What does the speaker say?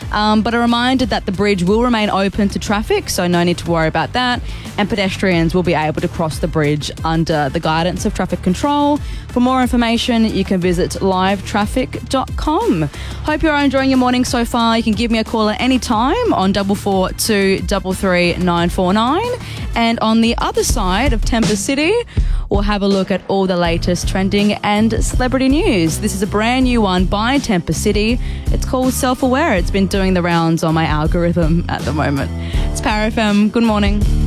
But a reminder that the bridge will remain open to traffic, so no need to worry about that. And pedestrians will be able to cross the bridge under the guidance of traffic control. For more information, you can visit livetraffic.com. Hope you're enjoying your morning so far. You can give me a call at any time on 442 33 949. And on the other side of Tempest City, we'll have a look at all the latest trending and celebrity news. This is a brand new one by Tempest City. It's called Self-Aware. It's been doing the rounds on my algorithm at the moment. It's Power FM. Good morning.